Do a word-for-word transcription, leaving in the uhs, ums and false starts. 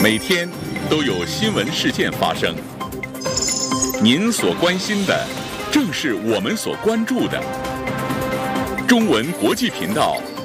每天都有新闻事件发生，您所关心的正是我们所关注的。中文国际频道